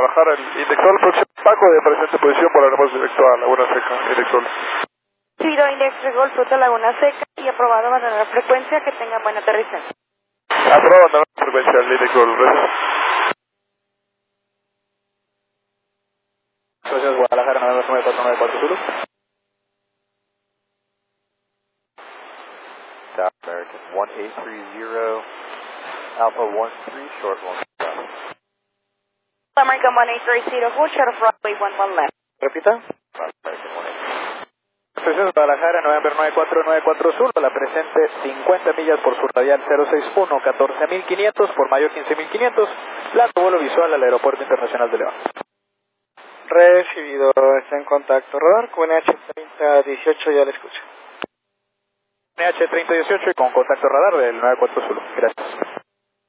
bajar el Indexol, próximo Paco de presente posición, volaremos directo a Laguna Seca, Indexol. Recibido Indexol, fruta Laguna Seca y aprobado abandonar frecuencia, que tengan buen aterrizaje. Aprobado abandonar frecuencia del Indexol, gracias. Gracias, Guadalajara, 99494 Zulu. South American 1830, Alpha 13, short 1. American 1830, full short of runway 11 left. Repita. South American 18. Estación Guadalajara, November 9494 Sur, a la presente 50 millas por sur radial 061, 14.500, por mayor 15.500, plazo vuelo visual al Aeropuerto Internacional de León. Recibido, está en contacto. Radar con NH3018, ya le escucho. NH3018 y con contacto radar del 94 Zulu. Gracias.